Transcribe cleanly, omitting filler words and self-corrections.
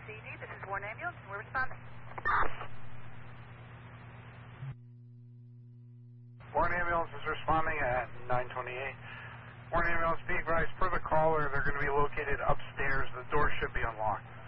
CD, this is Warren Ambulance, and we're responding. Warren Ambulance is responding at 928. Warren Ambulance, be advised, per the caller, they're going to be located upstairs. The door should be unlocked.